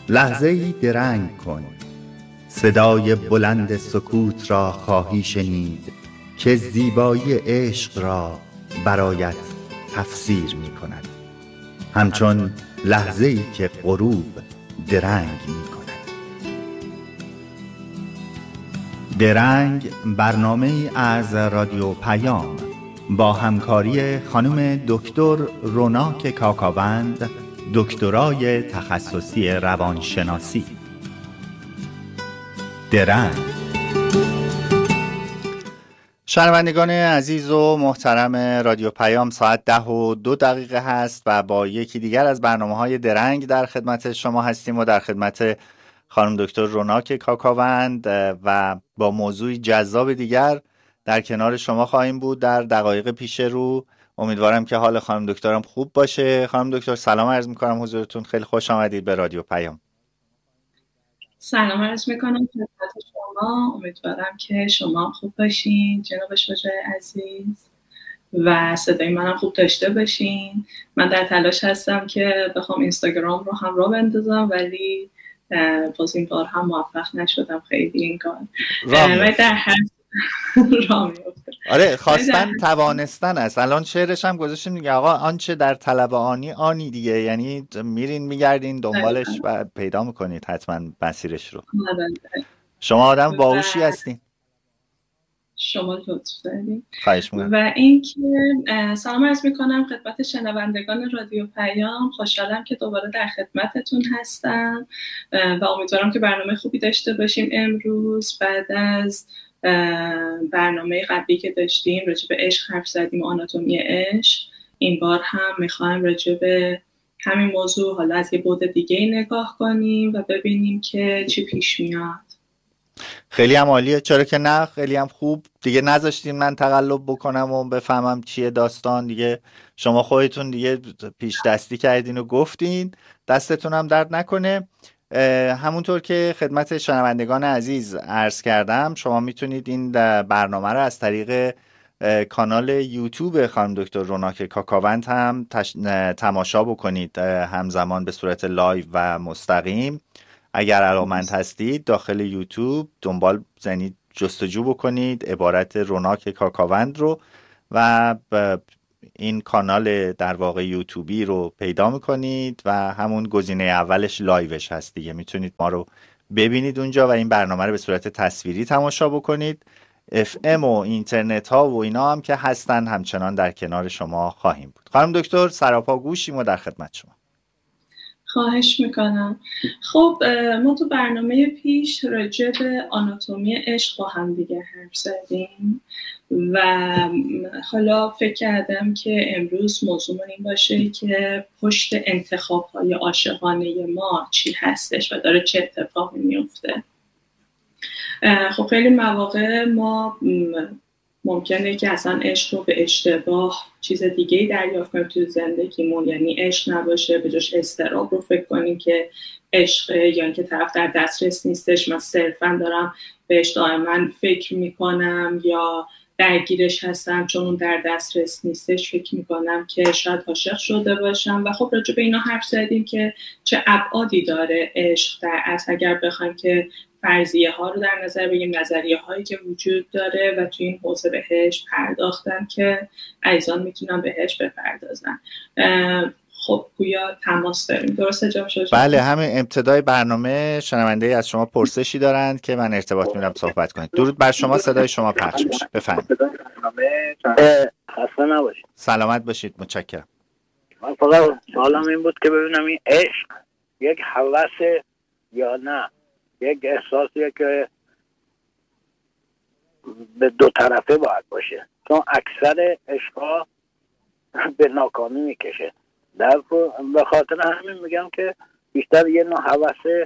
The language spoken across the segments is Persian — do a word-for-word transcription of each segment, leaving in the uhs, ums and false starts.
لحظه‌ای درنگ کن، صدای بلند سکوت را خواهی شنید که زیبایی عشق را برایت تفسیر می کند، همچون لحظه‌ای که غروب درنگ می کند. درنگ برنامه‌ای از رادیو پیام با همکاری خانم دکتر روناک کاکاوند، دکترای تخصصی روانشناسی. درنگ. شنوندگان عزیز و محترم رادیو پیام، ساعت ده و دو دقیقه هست و با یکی دیگر از برنامه‌های درنگ در خدمت شما هستیم و در خدمت خانم دکتر روناک کاکاوند و با موضوعی جذاب دیگر در کنار شما خواهیم بود در دقایق پیش رو. امیدوارم که حال خانم دکترم خوب باشه. خانم دکتر سلام عرض میکنم حضورتون، خیلی خوش آمدید به رادیو پیام. سلام عرض میکنم خدمت شما، امیدوارم که شما خوب باشین جناب شجاع عزیز و صدای منم خوب داشته باشین. من در تلاش هستم که بخوام اینستاگرام رو هم راه بندازم ولی باز این بار هم موفق نشدم. خیلی این کار و در هر راه میفته. آره خواستن توانستن است. الان شعرش هم گذاشتیم دیگه، آقا آنچه در طلب آنی آنی دیگه، یعنی میرین میگردین دنبالش و پیدا میکنید حتما مسیرش رو. شما آدم باهوشی هستین. شما لطف دارید. خواهش میکنم. و اینکه سلام عرض میکنم خدمت شنوندگان رادیو پیام. خوشحالم که دوباره در خدمتتون هستم و امیدوارم که برنامه خوبی داشته باشیم امروز. بعد از برنامه قبلی که داشتیم راجع به عشق حرف زدیم، آناتومی عشق، این بار هم میخوایم راجع به همین موضوع حالا از یه بعد دیگه نگاه کنیم و ببینیم که چی پیش میاد. خیلی هم عالیه، چرا که نه، خیلی هم خوب. دیگه نذاشتین من تقلب بکنم و بفهمم چیه داستان، دیگه شما خودتون دیگه پیش دستی کردین و گفتین، دستتون هم درد نکنه. همونطور که خدمت شنوندگان عزیز عرض کردم، شما میتونید این برنامه رو از طریق کانال یوتیوب خانم دکتر روناک کاکاوند هم تش... تماشا بکنید همزمان به صورت لایو و مستقیم. اگر علاقه‌مند هستید داخل یوتیوب دنبال زنید، جستجو بکنید عبارت روناک کاکاوند رو و این کانال در واقع یوتیوبی رو پیدا میکنید و همون گزینه اولش لایوش هست دیگه، میتونید ما رو ببینید اونجا و این برنامه رو به صورت تصویری تماشا بکنید. اف ام و اینترنت ها و اینا هم که هستن همچنان در کنار شما خواهیم بود. خانم دکتر سراپا گوشیم و در خدمت شما. خواهش میکنم. خب ما تو برنامه پیش راجع به آناتومی عشق با هم دیگه حرف زدیم و حالا فکر کردم که امروز موضوع این باشه که پشت انتخاب‌های عاشقانه ما چی هستش و داره چه اتفاقی میفته. خب خیلی مواقع ما ممکنه که اصلا عشق رو به اشتباه چیز دیگه‌ای دریافت کنیم تو زندگیمون، یعنی عشق نباشه به جاش اضطراب رو فکر کنیم که عشق، یا اینکه طرف در دسترس نیستش، من صرفا دارم بهش دائما فکر میکنم یا درگیرش هستم چون اون در دسترس نیستش، فکر میکنم که شاید عاشق شده باشم. و خب راجع به اینا حرف زدیم که چه ابعادی داره عشق در اصل، اگر بخوایم که فرضیه ها رو در نظر بگیریم، نظریه هایی که وجود داره و توی این حوزه بهش پرداختن که عزیزان میتونن بهش بپردازن. خب گویا تماس داریم، درسته جناب شجاع؟ بله، همین ابتدای برنامه شنونده از شما پرسشی دارند که من ارتباط میدم صحبت کنید. درود بر شما، صدای شما پخش میشه، بفرمایید. خسته نباشید. سلامت باشید، متشکرم. من فقط سوالم این بود که ببینم این عشق یک هوس یا نه یک احساسیه که به دو طرفه باید باشه، چون اکثر عشقا به ناکامی میکشه. در به خاطر همین میگم که بیشتر یه نوع هوس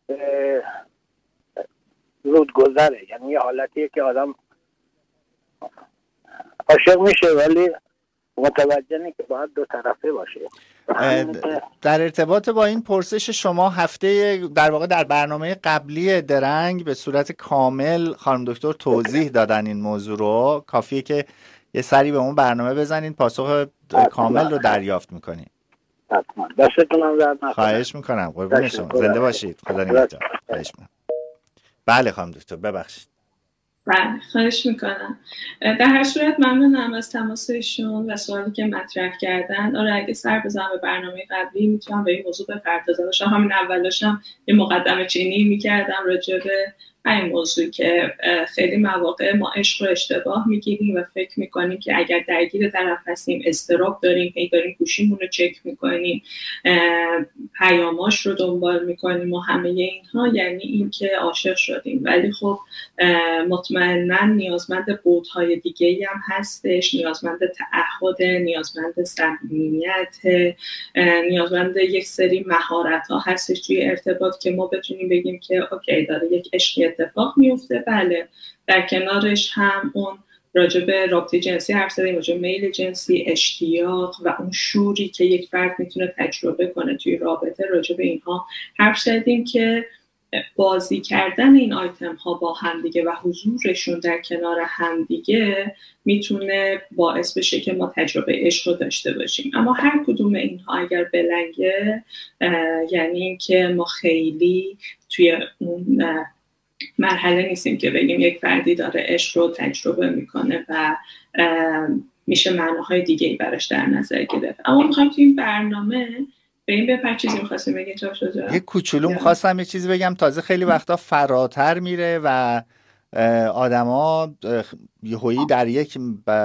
رودگذره، یعنی یه حالتیه که آدم عاشق میشه ولی متوجه نیست که باید دو طرفه باشه. در ارتباط با این پرسش شما، هفته در واقع در برنامه قبلی درنگ به صورت کامل خانم دکتر توضیح دادن این موضوع رو، کافیه که یه سری به اون برنامه بزنین پاسخ کامل رو دریافت میکنین. حتما. دستتونم درد نکنه. خواهش میکنم. قربون شما. زنده باشید. خدا نگهدار. خواهش میکنم. بله خانم دکتر ببخشید. بله خواهش میکنم. در هر صورت ممنونم از تماسشون و سوالی که مطرح کردن. آره اگه سر بزنم به برنامه قبلی میتونم به این موضوع بپردازم. شما همین اولاشم یه مقدمه چینی میکردم راجع به این موضوع که خیلی مواقع ما عشق رو اشتباه میگیریم و فکر میکنیم که اگر درگیر طرف هستیم اضطراب داریم، هی داریم گوشیمون رو چک میکنیم، پیاماش رو دنبال میکنیم و همه اینها یعنی این که عاشق شدیم. ولی خب مطمئنا نیازمند بودهای دیگه‌ای هم هستش، نیازمند تعهد، نیازمند صمیمیت، نیازمند یک سری مهارت‌ها هستش توی ارتباط که ما بتونیم بگیم که اوکی داره یک عشقی اتفاق میفته. بله در کنارش هم اون راجع به رابطه جنسی حرف زدیم، راجع به میل جنسی، اشتیاق و اون شوری که یک فرد میتونه تجربه کنه توی رابطه، راجع به اینها حرف زدیم که بازی کردن این آیتم ها با همدیگه و حضورشون در کنار همدیگه میتونه باعث بشه که ما تجربه عشق رو داشته باشیم. اما هر کدوم اینها اگر بلنگه یعنی این که ما خیلی توی اون مرحله نیستیم که بگیم یک فردی داره عشق رو تجربه میکنه و میشه معناهای دیگه‌ای براش در نظر گرفت. اما میخوایم توی این برنامه به این بپر چیزی میخواستیم بگیم تا شده یک کوچولو میخواستم یه چیزی بگم. تازه خیلی وقتا فراتر میره و آدما یهویی در یک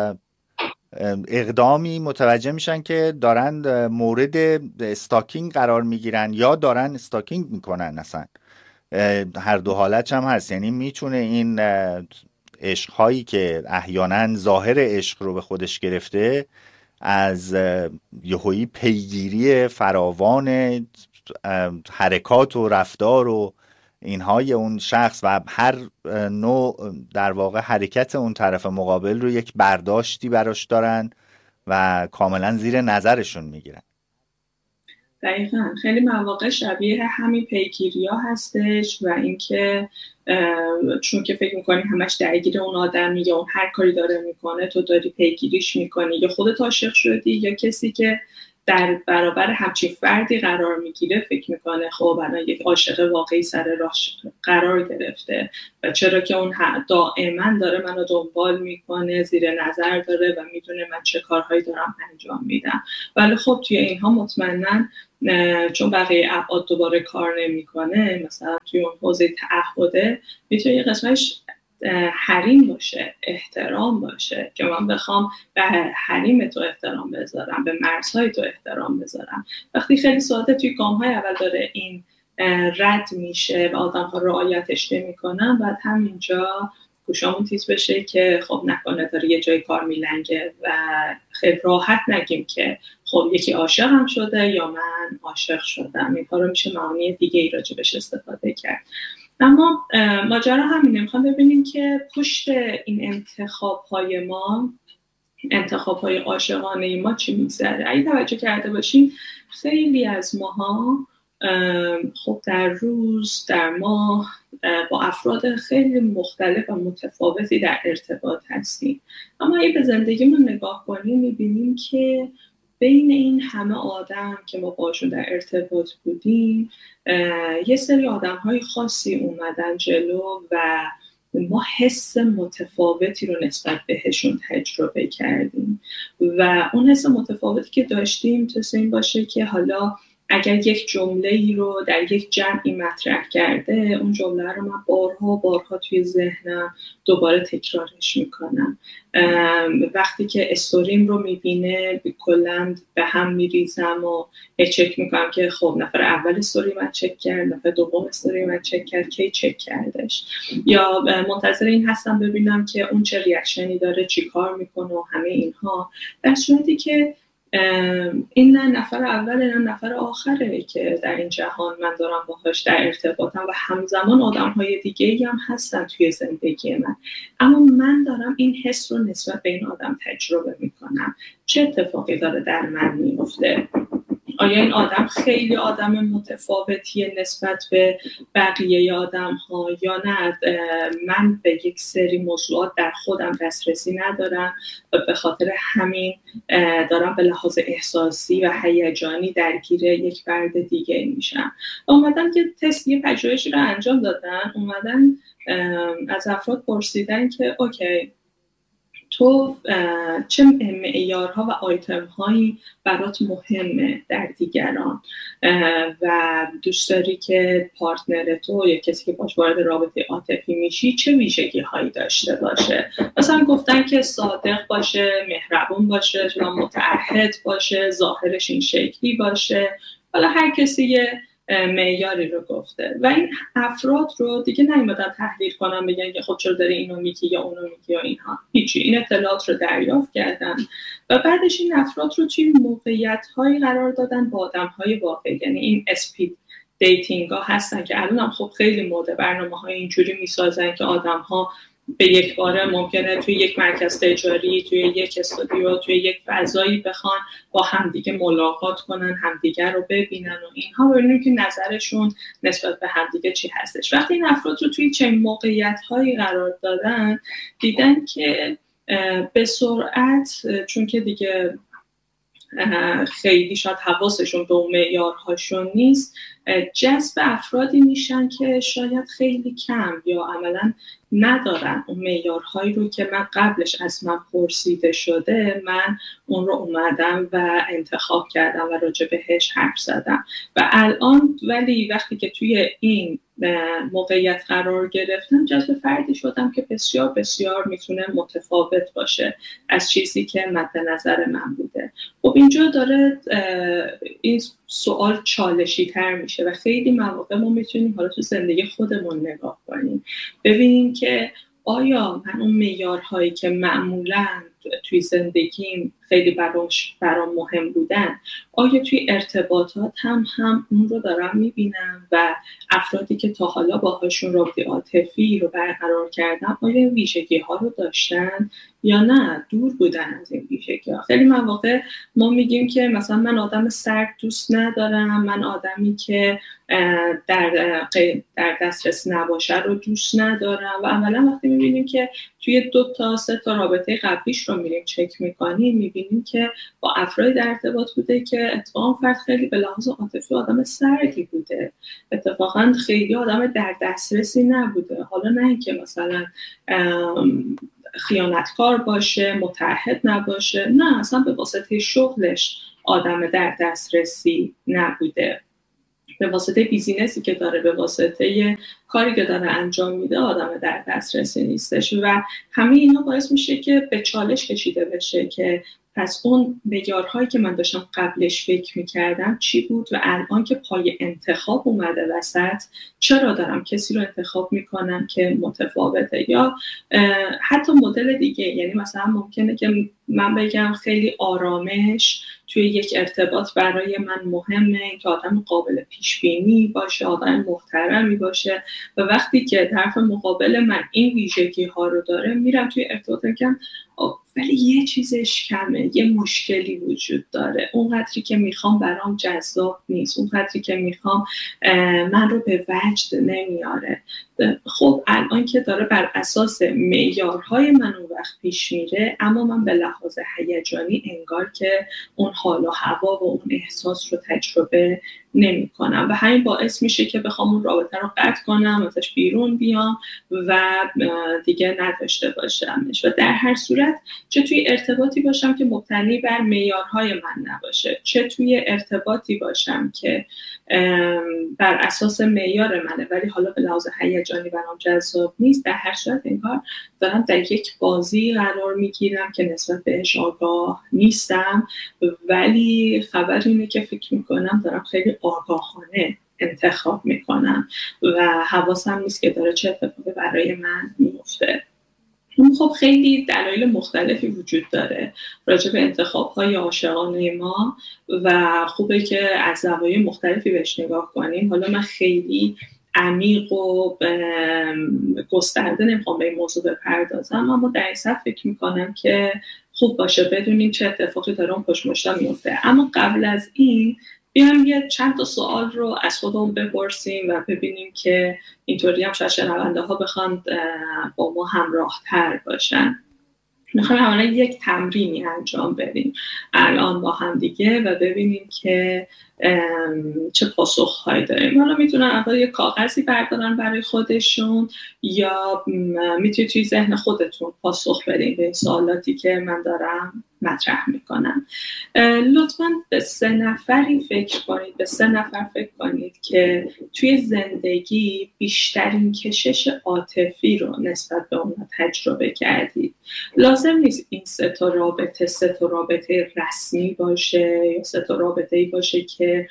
اقدامی متوجه میشن که دارن مورد استاکینگ قرار میگیرن یا دارن استاکینگ میکنن. اصلا هر دو حالت هم هست. یعنی میتونه این عشقهایی که احیانا ظاهر عشق رو به خودش گرفته از یهویی پیگیری فراوان حرکات و رفتار و اینهای اون شخص و هر نوع در واقع حرکت اون طرف مقابل رو یک برداشتی براش دارن و کاملا زیر نظرشون میگیرن. دقیقاً خیلی مواقع شبیه همین پیگیری ها هستش و اینکه چون که فکر میکنی همش درگیر اون آدمی یا اون هر کاری داره میکنه تو داری پیگیریش میکنی، یا خودت عاشق شدی یا کسی که در برابر همچین فردی قرار میگیره فکر میکنه خب الان یک عاشق واقعی سر راه قرار گرفته و چرا که اون دائما داره منو دنبال میکنه، زیر نظر داره و میدونه من چه کارهایی دارم انجام میدم. ولی خب توی اینها مطمئنا چون بقیه ابعاد دوباره کار نمیکنه، مثلا توی اون حوزه تعهده میتونه یه قسمتش حریم باشه، احترام باشه که من بخوام به حریم تو احترام بذارم، به مرزهای تو احترام بذارم. وقتی خیلی ساده توی گام‌های اول داره این رد میشه و آدم‌ها رعایتش نمی‌کنن، بعد همینجا گوشامون تیز بشه که خب نکنه داره یه جای کار میلنگه و خیلی راحت نگیم که خب یکی عاشقم شده یا من عاشق شدم. این کارو میشه معانی دیگه ای راجبش استفاده کرد. اما ماجرا همینه، میخوام ببینیم که پشت این انتخاب‌های ما، انتخاب‌های عاشقانه ما چی می‌گذره. اگه توجه کرده باشیم خیلی از ماها خب در روز در ماه با افراد خیلی مختلف و متفاوتی در ارتباط هستیم. اما اگه به زندگیمون نگاه کنیم می‌بینیم که بین این همه آدم که ما باشون در ارتباط بودیم یه سری آدم‌های خاصی اومدن جلو و ما حس متفاوتی رو نسبت بهشون تجربه کردیم و اون حس متفاوتی که داشتیم مثل این باشه که حالا اگر یک جمله‌ای رو در یک جمعی مطرح کرده، اون جمله رو من بارها بارها توی ذهنم دوباره تکرارش میکنم. وقتی که استوریم رو میبینه کلاً به هم میریزم و چک میکنم که خب نفر اول استوری من چک کرد، نفر دوم استوری من چک کرد، کی چک کردش، یا منتظر این هستم ببینم که اون چه ریاکشنی داره، چی کار میکنه و همه اینها. در صورتی که این نه نفر اوله نه نفر آخره که در این جهان من دارم باهاش در ارتباطم و همزمان آدم‌های دیگه‌ای هم هستن توی زندگی من، اما من دارم این حس رو نسبت به این آدم تجربه میکنم. چه اتفاقی داره در من میفته؟ آیا این آدم خیلی آدم متفاوتیه نسبت به بقیه آدم ها یا نه من به یک سری موضوعات در خودم دسترسی ندارم و به خاطر همین دارم به لحاظ احساسی و هیجانی درگیر یک فرد دیگه میشم. اومدن که تست یه پژوهشی رو انجام دادن، اومدن از افراد پرسیدن که اوکی تو چه معیارها و آیتم هایی برات مهمه در دیگران و دوست داری که پارتنر تو یا کسی که باش وارد رابطه عاطفی میشی چه ویژگی هایی داشته باشه. مثلا گفتن که صادق باشه، مهربون باشه، متعهد باشه، ظاهرش این شکلی باشه. حالا هر کسی یه معیاری رو گفته و این افراد رو دیگه نمیدادن تحلیل کنن بگن که خب چرا داره اینو میگی یا اونو میگی یا اینها، هیچی. این اطلاعات رو دریافت کردن و بعدش این افراد رو توی موقعیت هایی قرار دادن با آدم های واقعی. یعنی این اسپید دیتینگ ها هستن که الان هم خب خیلی مده، برنامه های اینجوری میسازن که آدم ها به یک باره ممکنه توی یک مرکز تجاری، توی یک استودیو، توی یک فضایی بخوان با همدیگه ملاقات کنن، همدیگه رو ببینن و اینها، ببینیم که نظرشون نسبت به همدیگه چی هستش. وقتی این افراد رو توی چنین موقعیت‌هایی قرار دادن دیدن که به سرعت، چون که دیگه خیلی شاید حواسشون به اون معیارهاشون نیست، جذب افرادی میشن که شاید خیلی کم یا عملاً ندارن اون معیارهایی رو که من قبلش از من پرسیده شده من اون رو اومدم و انتخاب کردم و راجع بهش حرف زدم. و الان ولی وقتی که توی این موقعیت قرار گرفتم جذب فردی شدم که بسیار بسیار میتونه متفاوت باشه از چیزی که مد نظر من بوده. خب اینجا داره این سوال چالشی تر میشه و خیلی مواقع ما میتونیم حالا تو زندگی خودمون نگاه کنیم ببینیم که آیا من اون معیارهایی که معمولاً توی زندگیم خیلی براش برام مهم بودن آیا توی ارتباطات هم هم اون رو دارم میبینم و افرادی که تا حالا باهاشون رابطه عاطفی رو برقرار کردم آیا ویژگی ها رو داشتن یا نه دور بودن از این ویژگی ها. خیلی مواقع ما میگیم که مثلا من آدم سرد دوست ندارم، من آدمی که در در دسترس نباشه رو دوست ندارم و عملا وقتی میبینیم که توی دو تا سه تا رابطه قبلیش رو میریم چک میکنیم میبینیم که با افرادی در ارتباط بوده که اتفاقا فرد خیلی به لحاظ عاطفی آدم سردی بوده، اتفاقا خیلی آدم در دسترسی نبوده. حالا نه اینکه مثلا خیانتکار باشه، متعهد نباشه، نه اصلا به واسطه شغلش آدم در دسترسی نبوده، به واسطه بیزینسی که داره، به واسطه کاری که داره انجام میده آدم در دسترسی نیستش و همه اینا باعث میشه که به چالش کشیده بشه که پس اون معیارهایی که من داشتم قبلش فکر میکردم چی بود و الان که پای انتخاب اومده وسط چرا دارم کسی رو انتخاب میکنم که متفاوته. یا حتی مدل دیگه، یعنی مثلا ممکنه که من بگم خیلی آرامش توی یک ارتباط برای من مهمه که آدم قابل پیش بینی باشه، آدم محترمی باشه و وقتی که طرف مقابل من این ویژگی ها رو داره میرم توی ارتباط میگم ولی یه چیزش کمه، یه مشکلی وجود داره، اونقدری که میخوام برام جذاب نیست، اونقدری که میخوام من رو به وجد نمیاره. خب الان که داره بر اساس معیارهای من اون وقت پیش میره اما من به لحاظ هیجانی انگار که اون حال و هوا و اون احساس رو تجربه نمی کنم و همین باعث میشه که بخوام اون رابطه رو قطع کنم، ازش بیرون بیام و دیگه نداشته باشمش. و در هر صورت چه توی ارتباطی باشم که مبتنی بر معیارهای من نباشه، چه توی ارتباطی باشم که بر اساس معیار منه ولی حالا به لحاظ هیجانی برام جذاب نیست، در هر صورت انگار دارم در یک بازی قرار میگیرم که نسبت بهش آگاه نیستم ولی خبر اینه که فکر میکنم دارم خیلی آگاهانه انتخاب میکنم و حواسم نیست که داره چه اتفاقی برای من میفته. خب خیلی دلایل مختلفی وجود داره راجع به انتخاب‌های عاشقانه ما و خوبه که از زوایای مختلفی بهش نگاه کنیم. حالا من خیلی عمیق و گسترده نمیخوام به این موضوع بپردازم اما در این سطح فکر میکنم که خوب باشه بدونیم چه اتفاقی داره اون پشت مشتا میفته. اما قبل از این بیایم یه چند تا سوال رو از خودمون بپرسیم و ببینیم که اینطوری هم شاید شنونده ها بخوان با ما همراه تر باشن. میخوایم حالا یک تمرینی انجام بدیم الان با هم دیگه و ببینیم که چه پاسخهایی داریم. حالا میتونن اول یه کاغذی بردارن برای خودشون یا میتونید توی ذهن خودتون پاسخ بدین به این سوالاتی که من دارم مطرح میکنم. لطفاً به سه نفری فکر کنید، به سه نفر فکر کنید که توی زندگی بیشترین کشش عاطفی رو نسبت به اونها تجربه کردید. لازم نیست این سه تا رابطه سه تا رابطه رسمی باشه یا سه تا رابطه‌ای باشه که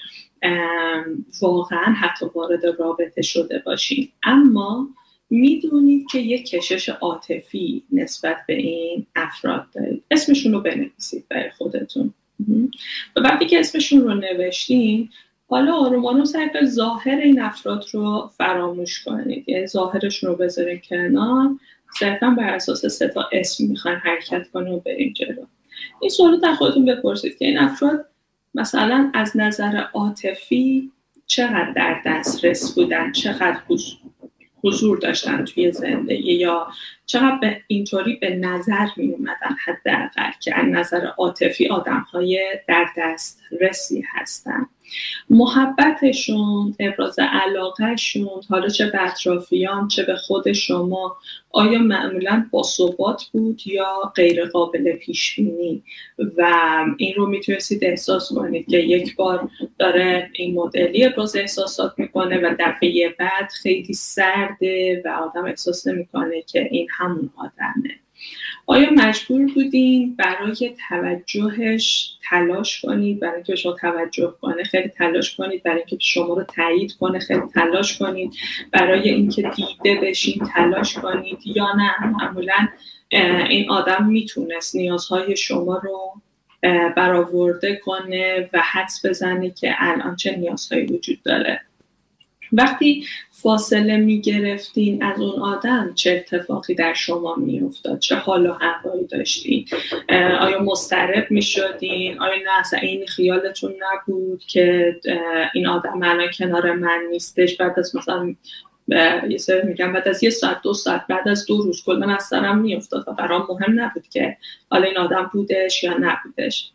واقعاً حتی وارد رابطه شده باشین، اما میدونید که یک کشش عاطفی نسبت به این افراد دارید. اسمشون رو بنویسید برای خودتون و وقتی که اسمشون رو نوشتین حالا آروم آروم سعی کنید ظاهر این افراد رو فراموش کنید، یعنی ظاهرشون رو بذارید کنار، صرفاً بر اساس سه تا اسم میخواین حرکت کنید و بریم جلو. این سوالو در خودتون بپرسید که این افراد مثلا از نظر عاطفی چقدر در دسترس بودن، چقدر حضور داشتن توی زندگی، یا چقدر به اینطوری به نظر می اومدن حداقل که از نظر عاطفی آدم‌های در دسترسی هستن. محبتشون، ابراز علاقهشون، حالا چه به اطرافیان چه به خود شما، آیا معمولاً باثبات بود یا غیر قابل پیش بینی؟ و این رو میتونستید احساس کنید که یک بار داره این مدلی ابراز احساسات میکنه و دفعه بعد خیلی سرده و آدم احساس نمیکنه که این همون آدمه. آیا مجبور بودین برای توجهش تلاش کنید، برای اینکه شما توجه کنه خیلی تلاش کنید، برای اینکه شما رو تایید کنه خیلی تلاش کنید، برای اینکه دیده بشین تلاش کنید، یا نه معمولا این آدم میتونست نیازهای شما رو برآورده کنه و حدس بزنه که الان چه نیازهایی وجود داره؟ وقتی فاصله می گرفتین از اون آدم چه اتفاقی در شما می افتاد؟ چه حال و هوایی داشتین؟ آیا مضطرب می شدین؟ آیا نه اصلا این خیالتون نبود که این آدم الان کنار من نیستش؟ بعد از مثلا یه سری میگم بعد از یه ساعت دو ساعت بعد از دو روز کلا از سرم می افتاد و برام مهم نبود که حالا این آدم بودش یا نبودش.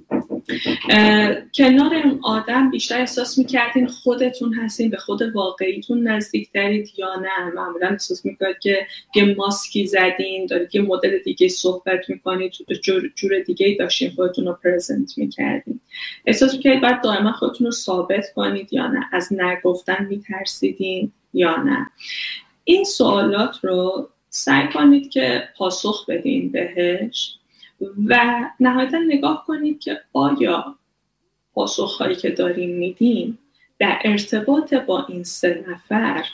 کنار اون آدم بیشتر احساس میکردین خودتون هستین، به خود واقعیتون نزدیکترید یا نه معمولا احساس میکنید که یه ماسکی زدین، دارید یه مدل دیگه صحبت میکنید، جور, جور دیگه داشتین خودتون رو پرزنت میکردین؟ احساس میکردید باید دائما خودتون رو ثابت کنید یا نه؟ از نگفتن میترسیدین یا نه؟ این سوالات رو سعی کنید که پاسخ بدین بهش و نهایتا نگاه کنید که آیا پاسخهایی که دارین میدین در ارتباط با این سه نفر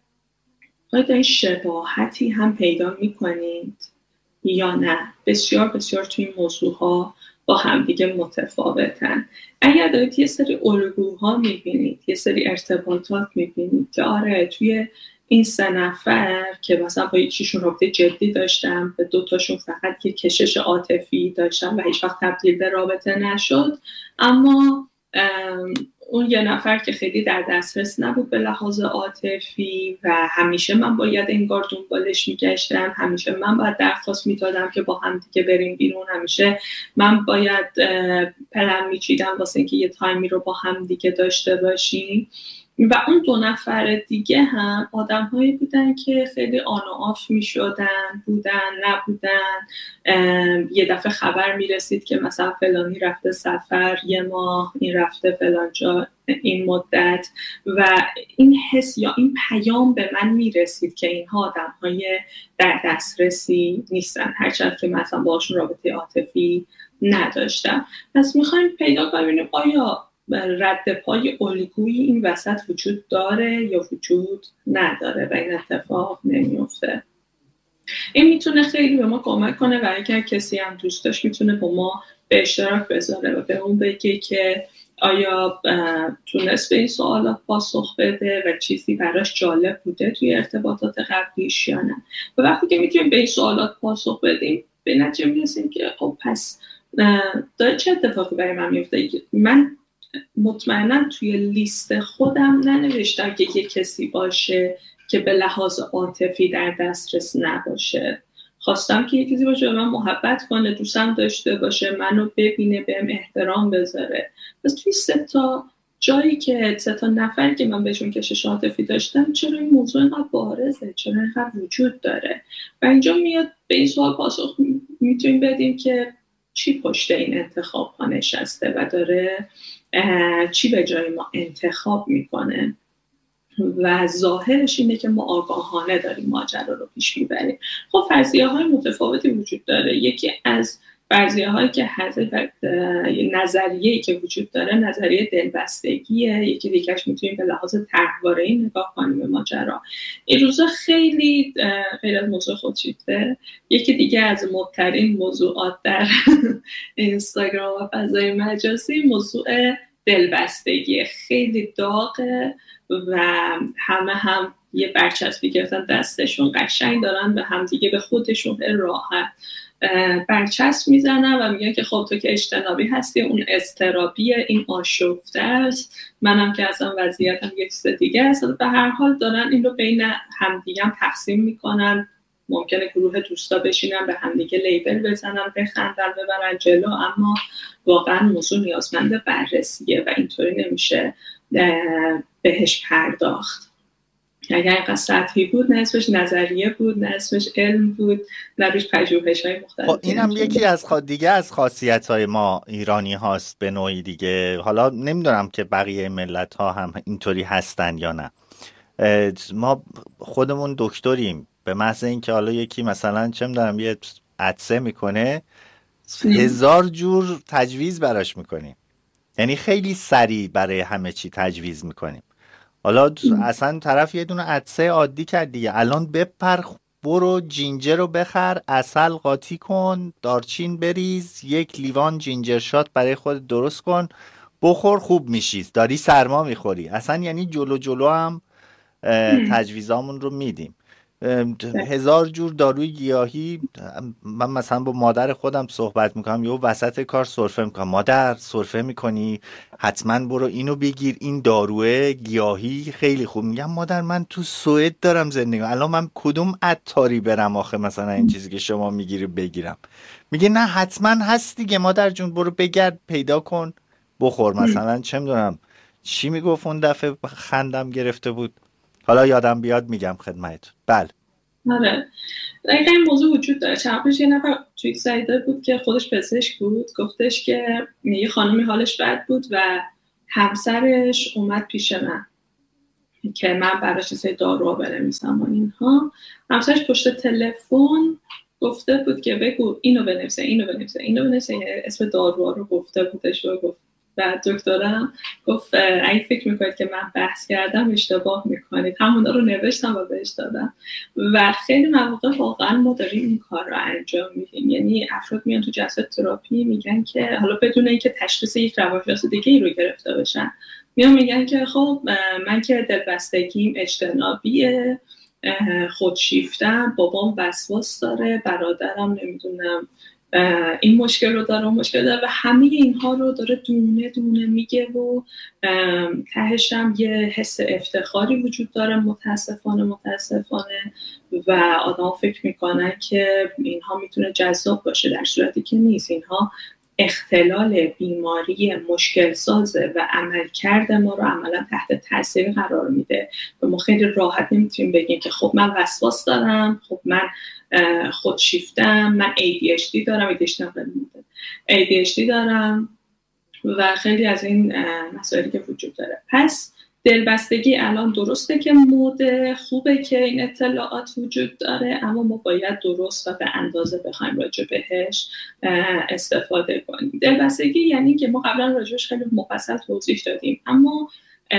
آیا دارین شباهتی هم پیدا میکنید یا نه؟ بسیار بسیار توی این موضوع ها با همدیگه متفاوتن. اگر دارید یه سری الگوها میبینید، یه سری ارتباطات میبینید که آره توی این سه نفر که مثلا با یکیشون رابطه جدی داشتم، به دوتاشون فقط یه کشش عاطفی داشتم و هیچ وقت تبدیل به رابطه نشد، اما اون یه نفر که خیلی در دسترس نبود به لحاظ عاطفی و همیشه من باید انگار دنبالش میگشتم، همیشه من باید درخواست میدادم که با هم دیگه بریم بیرون، همیشه من باید پلن میچیدم واسه اینکه یه تایمی رو با هم دیگه داشته باشیم. و اون دو نفر دیگه هم آدم هایی بودن که خیلی آن و آف می شدن، بودن نبودن، یه دفعه خبر می رسید که مثلا فلانی رفته سفر یه ماه، این رفته فلان جا این مدت، و این حس یا این پیام به من می رسید که اینها آدم های در دسترسی نیستن، هرچند که مثلا باشون رابطه عاطفی نداشتم. پس می خوایم پیدا کنیم آیا رد پای الگویی این وسط وجود داره یا وجود نداره و این اتفاق نمیفته. این میتونه خیلی به ما کمک کنه و اگر کسی هم دوست داشت میتونه با ما به اشتراک بذاره و به اون بگه که آیا تونست به این سوالات پاسخ بده و چیزی براش جالب بوده توی ارتباطات قبلیش یا نه. و وقتی که میتونیم به این سوالات پاسخ بدیم به نتیجه میرسیم که خب پس داره چه اتفاقی برای من میفته؟ من مطمئنا توی لیست خودم ننوشتم که یه کسی باشه که به لحاظ عاطفی در دسترس نباشه. خواستم که یه کسی باشه به من محبت کنه، دوستم داشته باشه، منو ببینه، بهم احترام بذاره. پس توی سه تا جایی که سه تا نفری که من بهشون کشش عاطفی داشتم، چرا این موضوع اینقدر بارزه، چرا اینقدر وجود داره؟ و اینجا میاد به این سوال پاسخ میتونیم بدیم که چی پشت این انتخاب ها نشسته و داره چی به جای ما انتخاب میکنه. و ظاهرش اینه که ما آگاهانه داریم ماجرا رو پیش میبریم. خب فرضیه های متفاوتی وجود داره. یکی از فرضیه هایی که حذف نظریه‌ای که وجود داره نظریه دلبستگیه. یکی دیگه‌اش میتونیم به لحاظ طرحواره‌ای نگاه کنیم به ماجرا. این روزا خیلی غیر از موضوع خودشیفته، یکی دیگه از مبترین موضوعات در اینستاگرام و فضای مجازی موضوع دلبستگی خیلی داغه و همه هم یه برچسبی گرفتن دستشون، قشنگ دارن به هم دیگه به خودشون راحت برچسب میزنن و میگن که خب تو که اجتنابی هستی، اون اضطرابیه، این آشفته است، منم که اصلا وضعیتم یه چیز دیگه است. به هر حال دارن این رو بین همدیگه هم تقسیم میکنن. ممکنه گروه دوستا بشینن به همدیگه لیبل بزنن، بخندن، ببرن جلو، اما واقعا موضوع نیازمند بررسیه و اینطوری نمیشه بهش پرداخت. اگر اینقدر سطحی بود نه اسمش نظریه بود، نه اسمش علم بود، نه روش پژوهش‌های مختلف. خب این هم یکی از خود دیگه از خاصیت‌های ما ایرانی هاست به نوعی دیگه. حالا نمیدونم که بقیه ملت ها هم اینطوری هستن یا نه. ما خودمون دکتریم، به محض اینکه حالا یکی مثلا چه میدونم یه عطسه میکنه هزار جور تجویز براش میکنیم، یعنی خیلی سریع برای همه چی تجویز میکنیم. حالا اصلا طرف یه دونه عطسه عادی کرد دیگه، الان بپر برو جینجر رو بخر، عسل قاطی کن، دارچین بریز، یک لیوان جینجر شات برای خود درست کن، بخور خوب میشی، داری سرما میخوری. اصلا یعنی جلو جلو هم تجویزامون رو میدیم. هزار جور داروی گیاهی. من مثلا با مادر خودم صحبت میکنم، یهو وسط کار سرفه میکنم، مادر سرفه میکنی حتما برو اینو بگیر، این داروی گیاهی خیلی خوب. میگم مادر من تو سوئد دارم زندگی، الان من کدوم عطاری برم آخه مثلا این چیزی که شما میگیری بگیرم؟ میگه نه حتما هست دیگه مادر جون، برو بگرد پیدا کن بخور. مثلا چه میدونم چی میگفت اون دفعه خندم گرفته بود، حالا یادم بیاد میگم خدمتتون. بله آره دقیقا این موضوع وجود داره. چند پیش یه نفر توییت زده بود که خودش پزشک بود، گفتش که یه خانمی حالش بد بود و همسرش اومد پیش من که من براش چیزای دارو بنویسم و اینها. همسرش پشت تلفن گفته بود که بگو اینو بنویسه اینو بنویسه اینو بنویسه، اسم دارو رو گفته بودش و گفت. و دکترم گفت اگه فکر میکنید که من بحث کردم اشتباه میکنید، همونا رو نوشتم و بهش دادم. و خیلی مواقع واقعا ما داریم این کار رو انجام میدیم. یعنی افراد میان تو جلسه تراپی میگن که حالا بدون اینکه تشخیص یک روانشناس دیگه ای رو گرفته باشن، میان میگن که خب من که دلبستگیم اجتنابیه، خودشیفتم، بابام وسواس داره، برادرم نمیدونم این مشکل رو داره، اون مشکل داره، و همه اینها رو داره دونه دونه میگه و تهش هم یه حس افتخاری وجود داره متاسفانه متاسفانه و آدم فکر میکنن که اینها میتونه جذاب باشه، در صورتی که نیست. اینها اختلال بیماری مشکل سازه و عملکرد ما رو عملا تحت تاثیر قرار میده و ما خیلی راحت نمیتونیم بگیم که خب من وسواس دارم، خب من خودشیفتم، من ای دی اچ دی دارم، ای دی اچ دی ای دی اچ دی دارم و خیلی از این مسائلی که وجود داره. پس دلبستگی الان درسته که مده، خوبه که این اطلاعات وجود داره، اما ما باید درست و به اندازه بخوایم راجع بهش استفاده کنیم. دلبستگی یعنی که ما قبلا راجعش خیلی مفصل توضیح دادیم، اما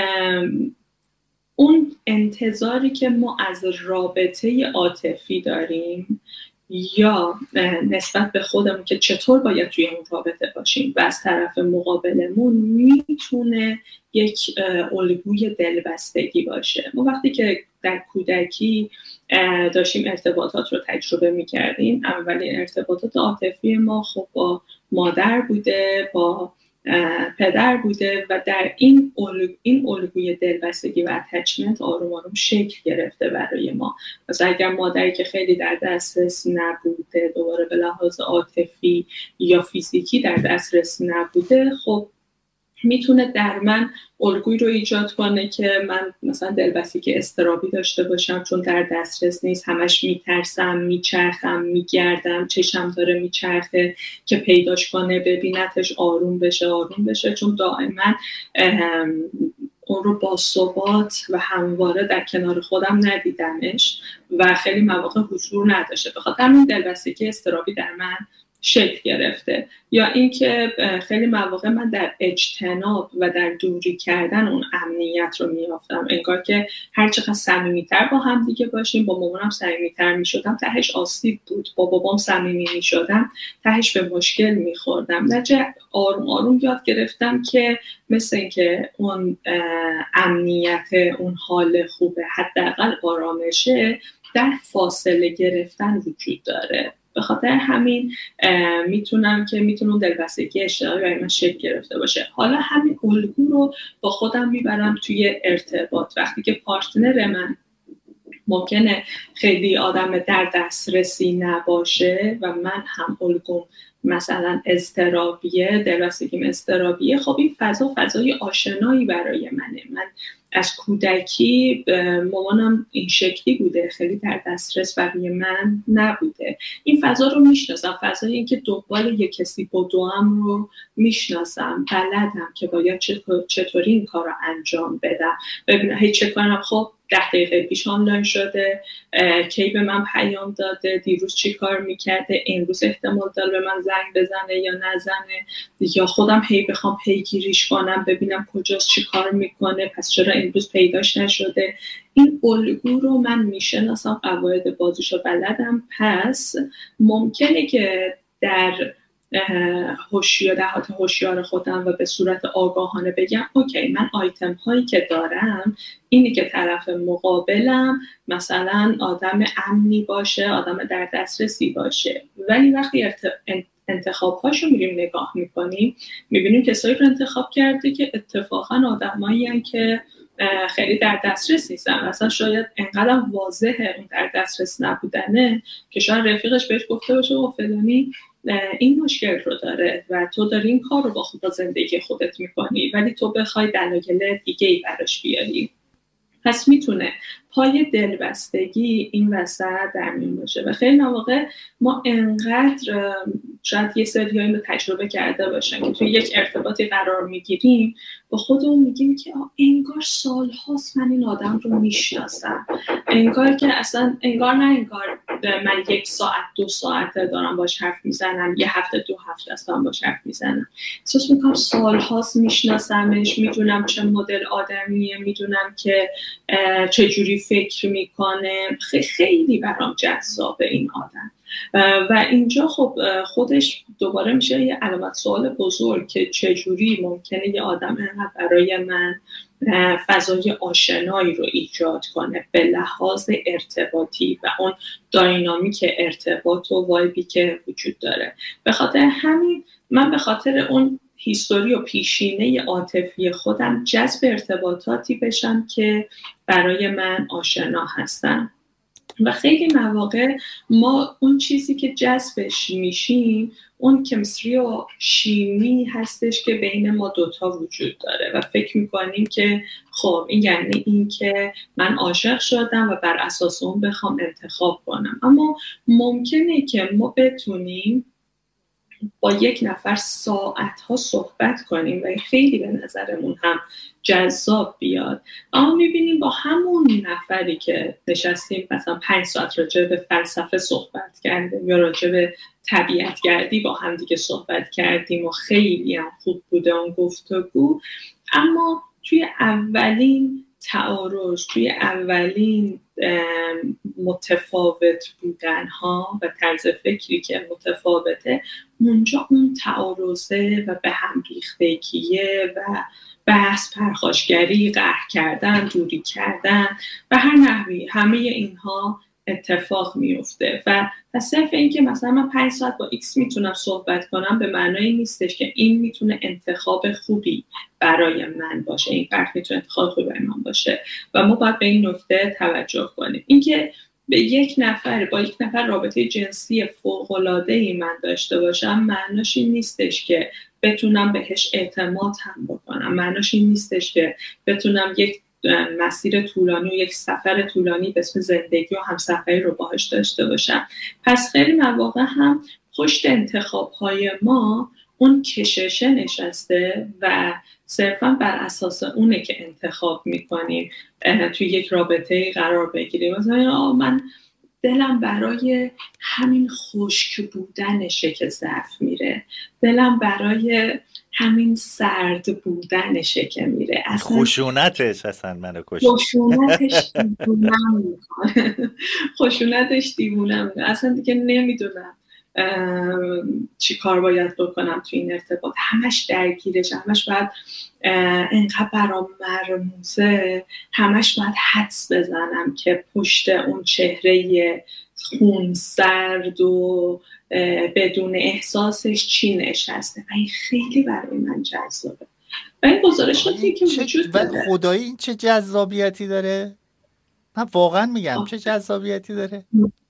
اون انتظاری که ما از رابطه عاطفی داریم یا نسبت به خودمون که چطور باید توی اون رابطه باشیم و از طرف مقابلمون میتونه یک الگوی دلبستگی باشه. ما وقتی که در کودکی داشتیم ارتباطات رو تجربه میکردیم، اولین ارتباطات عاطفی ما خب با مادر بوده، با پدر بوده و در این الگو، این الگوی دلبستگی و اتچمنت آروم آروم شکل گرفته برای ما. مثلا اگر مادری که خیلی در دسترس نبوده، دوباره به لحاظ عاطفی یا فیزیکی در دسترس نبوده، خب میتونه در من الگویی رو ایجاد کنه که من مثلا دلبستگی اضطرابی داشته باشم، چون در دسترس نیست، همش میترسم، میچرخم، میگردم، چشم داره میچرخه که پیداش کنه، ببینتش، آروم بشه آروم بشه، چون دائما اون رو با ثبات و همواره در کنار خودم ندیدمش و خیلی مواقع حضور نداشته، بخاطر همین دلبستگی اضطرابی در من شکل گرفته. یا اینکه خیلی مواقع من در اجتناب و در دوری کردن اون امنیت رو میافتم، انگار که هر چقدر صمیمیتر با هم دیگه باشیم، با مامانم صمیمیتر میشدم تهش آسیب بود، با بابام صمیمی میشدم تهش به مشکل میخوردم. نتیجه آروم آروم یاد گرفتم که مثل اینکه اون امنیت، اون حال خوبه، حداقل آرامشه، در فاصله گرفتن وجود داره. به خاطر همین میتونم که میتونم دلبستگی اجتنابی برای من شکل گرفته باشه. حالا همین الگو رو با خودم میبرم توی ارتباط. وقتی که پارتنر من ممکنه خیلی آدم در دسترسی نباشه و من هم الگوم مثلا اضطرابیه، دلبستگیم اضطرابیه، خب این فضا فضای آشنایی برای منه. من از کودکی مامانم این شکلی بوده، خیلی در دسترس برای من نبوده. این فضا رو میشناسم، فضای این که دنبال یک کسی بدوم رو میشناسم، بلدم که باید چطوری این کار رو انجام بدم. ببینم هی چک کنم خب ده دقیقه پیش آنلاین شده، کی به من پیام داده، دیروز چی کار میکرده، امروز احتمال داره به من زنگ بزنه یا نزنه، یا خودم هی بخوام پیگیریش کنم ببینم کجاست، چی کار میکنه، پس چرا امروز پیداش نشده. این الگو رو من میشناسم، قواعد بازیشو بلدم، پس ممکنه که در هوشیار در حالت هوشیار خودم و به صورت آگاهانه بگم اوکی من آیتم هایی که دارم اینی که طرف مقابلم مثلا آدم امنی باشه، آدم در دسترسی باشه، ولی وقتی انتخاب هاشو میریم نگاه میکنیم میبینیم کسایی رو انتخاب کرده که اتفاقا آدمایی هستن که خیلی در دسترس نیستن. مثلا شاید انقدر واضحه اون در دسترس نبودنه که شاید رفیقش بهش گفته باشه و فلانی این مشکل رو داره و تو داری این کار رو با خود زندگی خودت میکنی، ولی تو بخوای دلایل دیگه ای براش بیاری. پس میتونه پای دلبستگی این وسط در میون باشه و خیلی مواقع ما انقدر شاید یه سریایی رو تجربه کرده باشن که توی یک ارتباطی قرار میگیریم با خودمون میگیم که انگار سالهاست من این آدم رو میشناسم، انگار که اصلا انگار نه انگار من یک ساعت دو ساعت دارم باش حرف میزنم، یه هفته دو هفته دارم باش حرف میزنم، احساس میکنم سالهاست میشناسمش، میدونم چه مدل آدمیه، میدونم که چجوری فکر میکنه، خیلی برام جذابه این آدم. و اینجا خب خودش دوباره میشه یه علامت سوال بزرگ که چجوری ممکنه یه آدم اینقدر برای من فضای آشنایی رو ایجاد کنه به لحاظ ارتباطی و اون داینامیک ارتباط و وایبی که وجود داره. به خاطر همین من به خاطر اون هیستوری و پیشینه عاطفی خودم جذب ارتباطاتی بشم که برای من آشنا هستن و خیلی مواقع ما اون چیزی که جذبش میشیم اون کمیستری و شیمی هستش که بین ما دوتا وجود داره و فکر میکنیم که خب این یعنی این که من عاشق شدم و بر اساس اون بخوام انتخاب کنم. اما ممکنه که ما بتونیم با یک نفر ساعتها صحبت کنیم و خیلی به نظرمون هم جذاب بیاد، اما میبینیم با همون نفری که نشستیم مثلا پنج ساعت راجع به فلسفه صحبت کردیم یا راجع به طبیعت گردی با هم دیگه صحبت کردیم و خیلی هم خوب بوده اون گفتگو، اما توی اولین تعارض، توی اولین متفاوت بودن ها و طرز فکری که متفاوته، اونجا اون تعارضه و به هم ریختگیه و بحث، پرخاشگری، قهر کردن، دوری کردن و هر نحوی، همه اینها اتفاق میفته. و پس صرف این که مثلا من پنج ساعت با ایکس میتونم صحبت کنم به معنای نیستش که این میتونه انتخاب خوبی برای من باشه، این فرد میتونه انتخاب خوبی برای من باشه و ما باید به این نکته توجه کنیم. اینکه به یک نفر با یک نفر رابطه جنسی فوق‌العاده‌ای من داشته باشم معناش این نیستش که بتونم بهش اعتماد هم بکنم، معناش این نیستش که بتونم یک مسیر طولانی و یک سفر طولانی به اسم زندگی و همسفری رو باهاش داشته باشم. پس خیلی مواقع هم پشت انتخاب‌های ما اون کششه نشسته و صرفا بر اساس اونه که انتخاب میکنیم توی یک رابطه قرار بگیریم. مثلا من دلم برای همین خشک بودنشه که ضعف میره، دلم برای همین سرد بودنشه که میره، اصلا خشونتش اصلا منو کشت، خشونتش دیوونم میکنه خشونتش دیوونم میکنه اصلا دیگه نمیدونم چی کار باید بکنم تو این ارتباط، همش درگیرش، همش باید اینقدر برام مرموزه، همش باید حدس بزنم که پشت اون چهره خون سرد و بدون احساسش چی نشسته و این خیلی برای من جذابه و این گزارشاتی که وجود داره. خدایی این چه جذابیتی داره؟ من واقعا میگم چه جذابیتی داره؟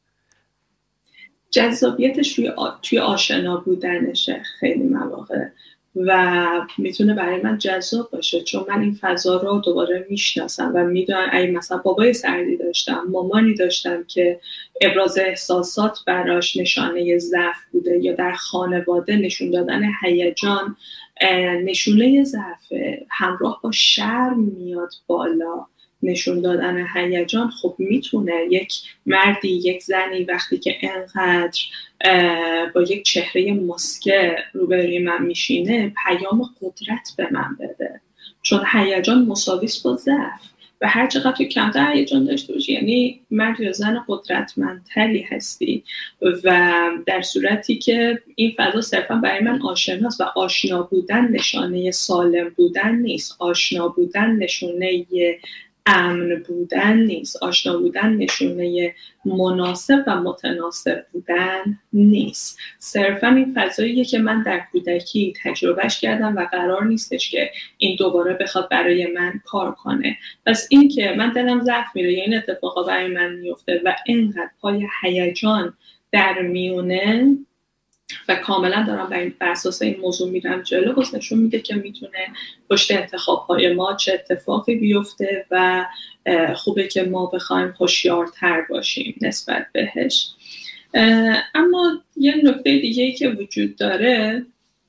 جذابیتش توی, آ... توی آشنا بودنشه خیلی مواقع و میتونه برای من جذاب باشه چون من این فضا رو دوباره میشناسم و میدونم اگه مثلا بابای سردی داشتم، مامانی داشتم که ابراز احساسات براش نشانه ضعف بوده یا در خانواده نشون دادن هیجان نشونه ضعف همراه با شرم میاد بالا، نشون دادن هیجان، خب میتونه یک مردی یک زنی وقتی که انقدر با یک چهره مسکه روبروی من میشینه پیام قدرت به من بده، چون هیجان مساویس با ضعف و هر چقدر تو کمتر هیجان داشته باشی یعنی مرد یا زن قدرتمندتری هستی و در صورتی که این فضا صرفا برای من آشناست و آشنا بودن نشانه سالم بودن نیست، آشنا بودن نشانه امن بودن نیست، آشنا بودن نشونه مناسب و متناسب بودن نیست، صرفا این فضاییه که من در کودکی تجربهش کردم و قرار نیستش که این دوباره بخواد برای من کار کنه. پس این که من دلم ضعف میره یا این اتفاقا برای من میفته و اینقدر پای هیجان در میونه و کاملا دارم بر اساس این موضوع میرم جلو، باز نشون میده که میتونه پشت انتخاب‌های ما چه اتفاقی بیفته و خوبه که ما بخوایم هوشیارتر باشیم نسبت بهش. اما یه نکته دیگه‌ای که وجود داره،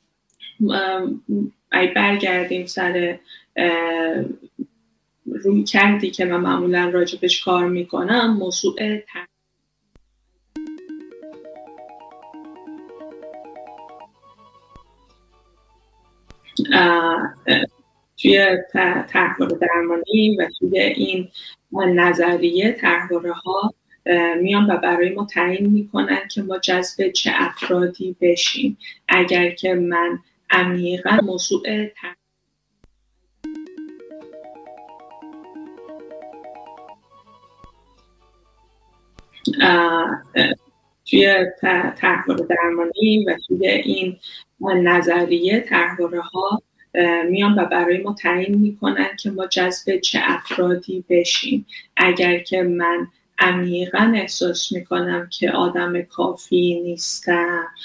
اگه برگردیم سر روی کردی که من معمولا راجبش کار میکنم، موضوع توی طرحواره درمانی و توی این نظریه طرحواره ها میان و برای ما تعیین میکنن که ما جذب چه افرادی بشیم. اگر که من عمیقا موضوع توی طرحواره درمانی و توی این نظریه طرحواره ها میان و برای ما تعیین میکنن که ما جذب چه افرادی بشیم. اگر که من عمیقاً احساس میکنم که آدم کافی نیستم